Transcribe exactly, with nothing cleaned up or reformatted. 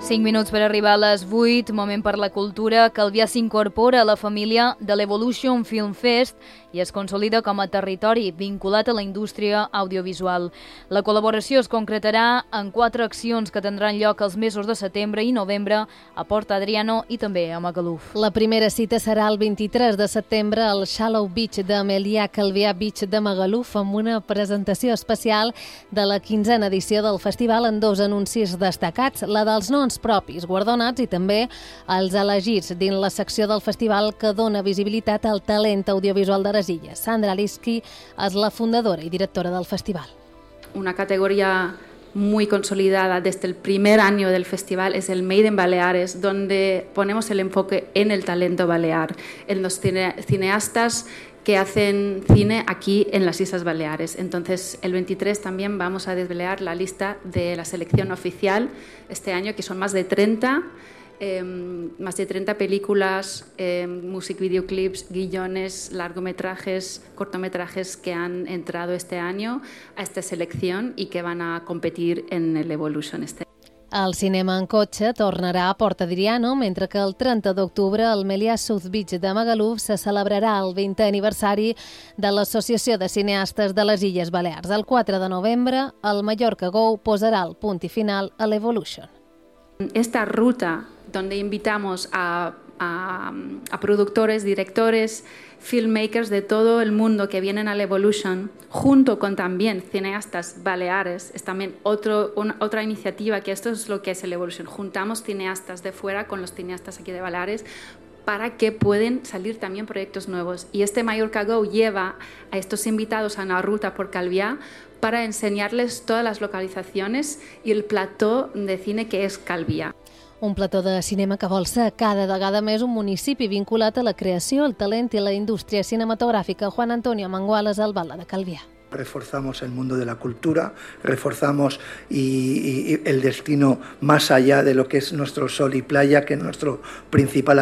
cinc minuts per arribar a les vuit, moment per la cultura. Calvià s'incorpora a la família de l'Evolution Film Fest i es consolida com a territori vinculat a la indústria audiovisual. La col·laboració es concretarà en quatre accions que tindran lloc els mesos de setembre i novembre a Port Adriano i també a Magaluf. La primera cita serà el vint-i-tres de setembre al Shallow Beach de Melià Calvià Beach de Magaluf amb una presentació especial de la quinzena edició del festival en dos anuncis destacats, la dels noms propis guardonats i també els elegits dins la secció del festival que dona visibilitat al talent audiovisual de les Illes. Sandra Liski és la fundadora i directora del festival. Una categoría muy consolidada desde el primer año del festival es el Made in Baleares, donde ponemos el enfoque en el talento balear, en los cine, cineastas que hacen cine aquí en las Islas Baleares. Entonces, el veintitrés también vamos a desvelar la lista de la selección oficial este año, que son más de treinta, eh, más de treinta películas, eh, music videoclips, guiones, largometrajes, cortometrajes que han entrado este año a esta selección y que van a competir en el Evolution este año. El cinema en cotxe tornarà a Port Adriano, mentre que el trenta d'octubre al Melià South Beach de Magaluf se celebrarà el vintè aniversari de l'Associació de Cineastes de les Illes Balears. El quatre de novembre, el Mallorca Go posarà el punt i final a l'Evolution. Esta ruta, donde invitamos a, a, a productores, directores, filmmakers de todo el mundo que vienen al Evolution, junto con también cineastas baleares, es también otro, una, otra iniciativa, que esto es lo que es el Evolution. Juntamos cineastas de fuera con los cineastas aquí de Baleares para que puedan salir también proyectos nuevos. Y este Mallorca Go lleva a estos invitados a una ruta por Calvià para enseñarles todas las localizaciones y el plató de cine que es Calvià. Un plató de cinema que vol ser cada vegada més un municipi vinculat a la creació, el talent i la indústria cinematográfica. Juan Antonio Manguales, al Bala de Calvià. Reforzamos el mundo de la cultura, reforzamos y, y el destino más allá de lo que es nuestro sol y playa, que es nuestro principal